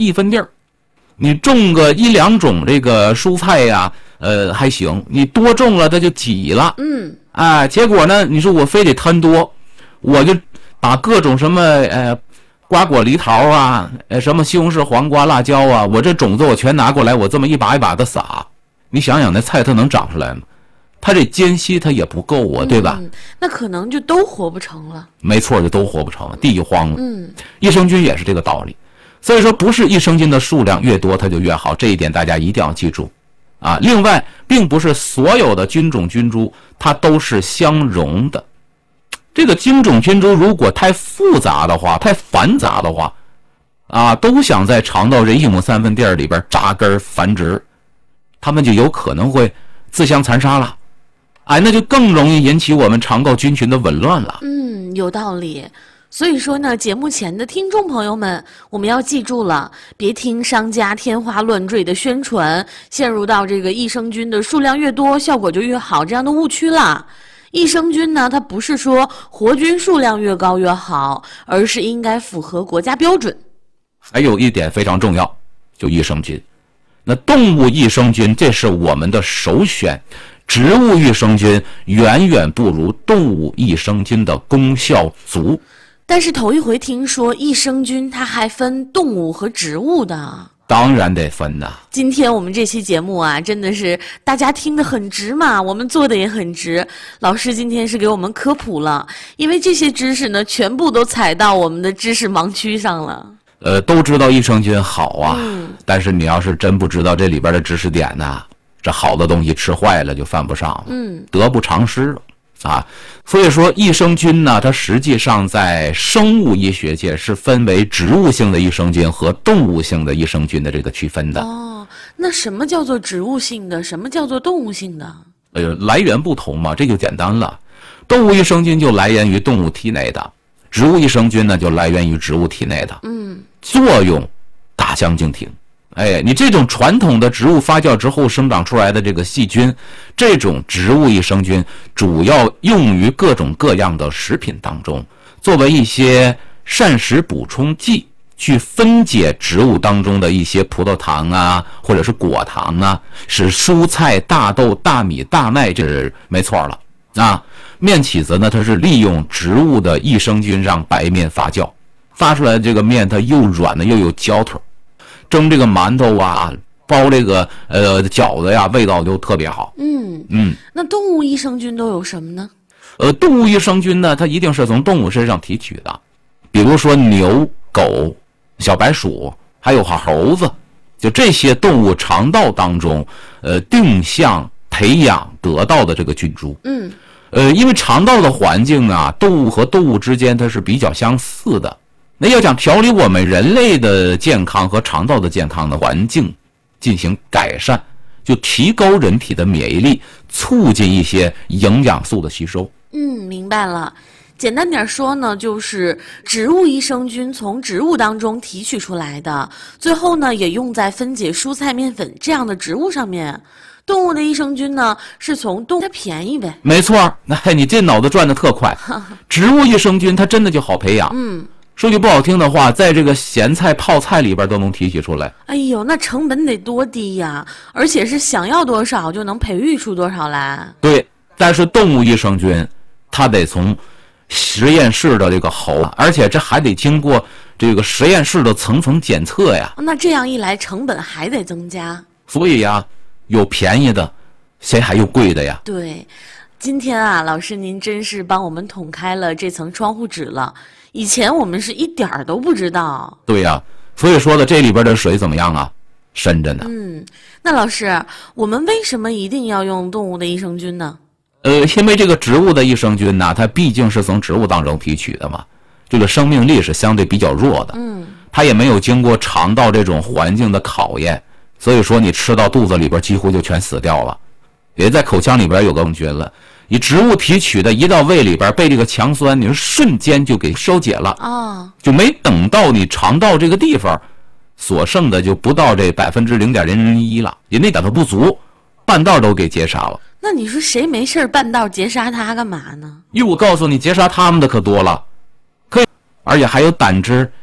1分地儿，你种个1、2种这个蔬菜呀，还行，你多种了它就挤了。结果呢，你说我非得贪多，我就把各种什么瓜果梨桃啊，什么西红柿黄瓜辣椒啊，我这种子我全拿过来，我这么一把一把的撒，你想想那菜它能长出来吗？它这间隙它也不够啊，对吧？ 那可能就都活不成了。 没错，就都活不成了，地就荒了。益生菌也是这个道理。所以说不是益生菌的数量越多它就越好，这一点大家一定要记住啊。另外并不是所有的菌种菌株它都是相容的，这个菌种菌株如果太复杂的话，太繁杂的话都想在肠道这1亩3分地儿里边扎根繁殖，它们就有可能会自相残杀了，那就更容易引起我们肠道菌群的紊乱了。 有道理。所以说呢，节目前的听众朋友们，我们要记住了，别听商家天花乱坠的宣传，陷入到这个益生菌的数量越多，效果就越好这样的误区了。益生菌呢，它不是说活菌数量越高越好，而是应该符合国家标准。 还有一点非常重要，就益生菌。那动物益生菌这是我们的首选，植物益生菌远远不如动物益生菌的功效足。 但是头一回听说益生菌它还分动物和植物的。 当然得分呐。 今天我们这期节目啊，真的是大家听得很直嘛，我们做的也很直。老师今天是给我们科普了，因为这些知识呢，全部都踩到我们的知识盲区上了。 都知道益生菌好啊，但是你要是真不知道这里边的知识点呢，这好的东西吃坏了就犯不上了，得不偿失了。所以说益生菌呢，它实际上在生物医学界是分为植物性的益生菌和动物性的益生菌的这个区分的。 那什么叫做植物性的，什么叫做动物性的？ 来源不同嘛，这就简单了。动物益生菌就来源于动物体内的，植物益生菌呢就来源于植物体内的。作用大相径庭。你这种传统的植物发酵之后生长出来的这个细菌，这种植物益生菌主要用于各种各样的食品当中，作为一些膳食补充剂，去分解植物当中的一些葡萄糖啊，或者是果糖啊，使蔬菜、大豆、大米、大麦，这是没错了。面起子呢，它是利用植物的益生菌让白面发酵，发出来的这个面它又软的又有嚼头，蒸这个馒头啊，包这个饺子呀，味道就特别好。 那动物益生菌都有什么呢？ 动物益生菌呢，它一定是从动物身上提取的，比如说牛、狗、小白鼠，还有猴子，就这些动物肠道当中定向培养得到的这个菌株。因为肠道的环境啊，动物和动物之间它是比较相似的。那要想调理我们人类的健康和肠道的健康的环境进行改善，就提高人体的免疫力，促进一些营养素的吸收。 明白了。简单点说呢，就是植物益生菌从植物当中提取出来的，最后呢也用在分解蔬菜面粉这样的植物上面。动物的益生菌呢，是从动物，它便宜呗。 没错，你这脑子转得特快。植物益生菌它真的就好培养。说句不好听的话，在这个咸菜泡菜里边都能提取出来。 哎呦，那成本得多低呀！而且是想要多少就能培育出多少来。 对，但是动物益生菌它得从实验室的这个猴，而且这还得经过这个实验室的层层检测呀。 那这样一来成本还得增加。 所以呀，有便宜的，谁还有贵的呀？ 对，今天啊，老师您真是帮我们捅开了这层窗户纸了。以前我们是一点儿都不知道。 对呀，所以说的这里边的水怎么样啊？深着呢。 那老师，我们为什么一定要用动物的益生菌呢？ 因为这个植物的益生菌呢，它毕竟是从植物当中提取的嘛，这个生命力是相对比较弱的。它也没有经过肠道这种环境的考验，所以说你吃到肚子里边几乎就全死掉了，也在口腔里边有更菌了。你植物提取的一到胃里边，被这个强酸你是瞬间就给消解了就没等到你肠道这个地方，所剩的就不到这0.001%了，也那点都不足，半道都给截杀了。 那你说谁没事半道截杀它干嘛呢？ 我告诉你，截杀他们的可多了，而且还有胆汁，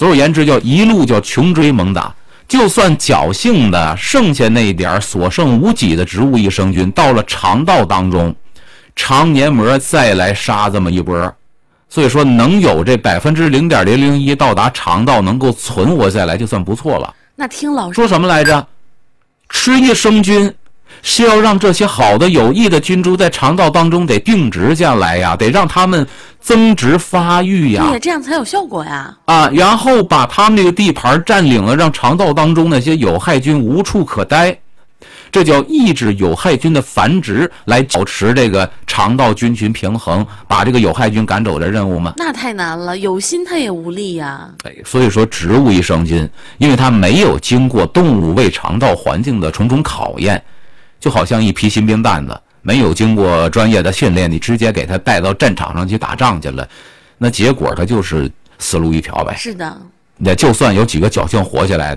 总而言之，叫一路叫穷追猛打。就算侥幸的剩下那点所剩无几的植物益生菌到了肠道当中，肠黏膜再来杀这么一波，所以说能有这0.001%到达肠道能够存活下来就算不错了。 那听老师说什么来着？吃益生菌是要让这些好的有益的菌株在肠道当中得定植下来呀，得让它们增殖发育呀， 对，这样才有效果呀。 然后把它们这个地盘占领了，让肠道当中那些有害菌无处可待，这叫抑制有害菌的繁殖，来保持这个肠道菌群平衡，把这个有害菌赶走的任务吗？ 那太难了，有心它也无力呀。 所以说植物益生菌，因为它没有经过动物胃肠道环境的重重考验，就好像一批新兵蛋子，没有经过专业的训练，你直接给它带到战场上去打仗去了，那结果它就是死路一条呗。 是的， 那就算有几个侥幸活下来